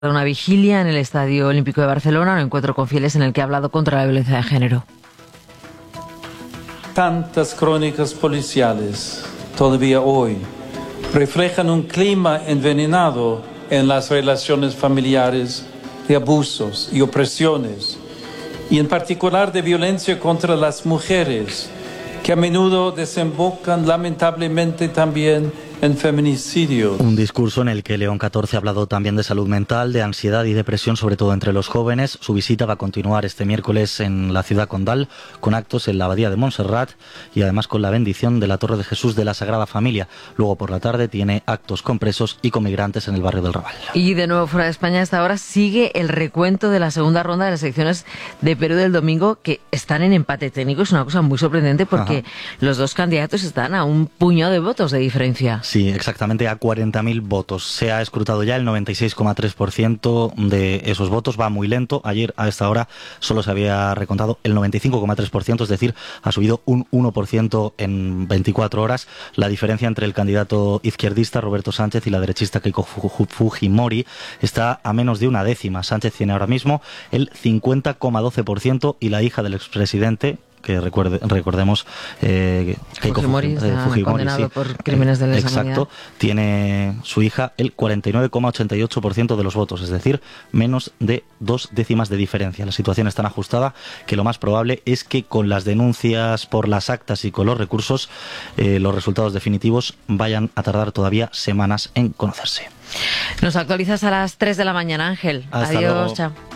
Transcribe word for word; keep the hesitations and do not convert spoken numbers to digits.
Una vigilia en el Estadio Olímpico de Barcelona, un encuentro con fieles en el que ha hablado contra la violencia de género. Tantas crónicas policiales todavía hoy reflejan un clima envenenado en las relaciones familiares, de abusos y opresiones, y en particular de violencia contra las mujeres, que a menudo desembocan lamentablemente también en feminicidios. Un discurso en el que León catorce ha hablado también de salud mental, de ansiedad y depresión, sobre todo entre los jóvenes. Su visita va a continuar este miércoles en la ciudad condal, con actos en la Abadía de Montserrat y además con la bendición de la Torre de Jesús de la Sagrada Familia. Luego por la tarde tiene actos con presos y con migrantes en el barrio del Raval. Y de nuevo fuera de España, a esta hora sigue el recuento de la segunda ronda de las elecciones de Perú del domingo, que están en empate técnico. Es una cosa muy sorprendente porque Ajá. los dos candidatos están a un puñado de votos de diferencia. Sí, exactamente a cuarenta mil votos. Se ha escrutado ya el noventa y seis coma tres por ciento de esos votos. Va muy lento. Ayer a esta hora solo se había recontado el noventa y cinco coma tres por ciento, es decir, ha subido un uno por ciento en veinticuatro horas. La diferencia entre el candidato izquierdista Roberto Sánchez y la derechista Keiko Fujimori está a menos de una décima. Sánchez tiene ahora mismo el cincuenta coma doce por ciento y la hija del expresidente, que recuerde, recordemos eh, Keiko Fujimori, está eh, Fujimori condenado sí, por crímenes de lesa humanidad. Exacto, tiene su hija el cuarenta y nueve coma ochenta y ocho por ciento de los votos, es decir, menos de dos décimas de diferencia. La situación es tan ajustada que lo más probable es que con las denuncias por las actas y con los recursos, eh, los resultados definitivos vayan a tardar todavía semanas en conocerse. Nos actualizas a las tres de la mañana, Ángel. Hasta Adiós, luego. chao.